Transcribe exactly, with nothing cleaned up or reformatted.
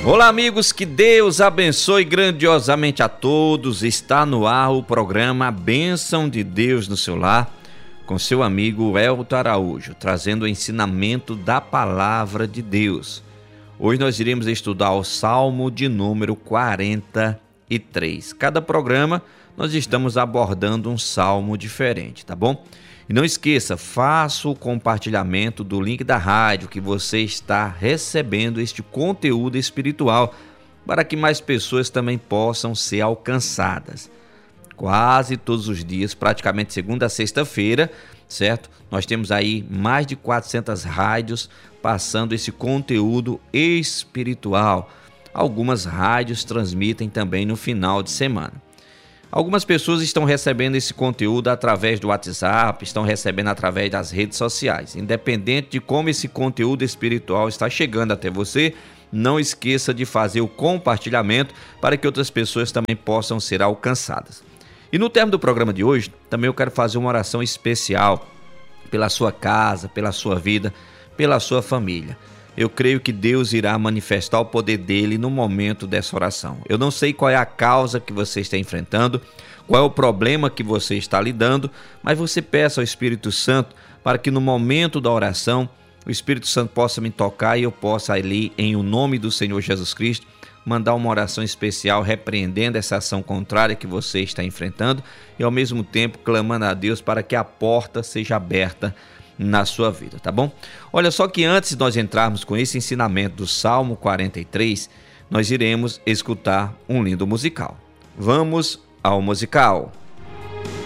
Olá, amigos, que Deus abençoe grandiosamente a todos. Está no ar o programa A Bênção de Deus no seu lar, com seu amigo Elton Araújo, trazendo o ensinamento da Palavra de Deus. Hoje nós iremos estudar o Salmo de número quarenta e três. Cada programa nós estamos abordando um salmo diferente, tá bom? E não esqueça, faça o compartilhamento do link da rádio que você está recebendo este conteúdo espiritual para que mais pessoas também possam ser alcançadas. Quase todos os dias, praticamente segunda a sexta-feira, certo? Nós temos aí mais de quatrocentas rádios passando esse conteúdo espiritual. Algumas rádios transmitem também no final de semana. Algumas pessoas estão recebendo esse conteúdo através do WhatsApp, estão recebendo através das redes sociais. Independente de como esse conteúdo espiritual está chegando até você, não esqueça de fazer o compartilhamento para que outras pessoas também possam ser alcançadas. E no término do programa de hoje, também eu quero fazer uma oração especial pela sua casa, pela sua vida, pela sua família. Eu creio que Deus irá manifestar o poder dele no momento dessa oração. Eu não sei qual é a causa que você está enfrentando, qual é o problema que você está lidando, mas você peça ao Espírito Santo para que no momento da oração o Espírito Santo possa me tocar e eu possa ali, em o nome do Senhor Jesus Cristo, mandar uma oração especial repreendendo essa ação contrária que você está enfrentando e ao mesmo tempo clamando a Deus para que a porta seja aberta na sua vida, tá bom? Olha só que antes de nós entrarmos com esse ensinamento do Salmo quarenta e três, nós iremos escutar um lindo musical. Vamos ao musical.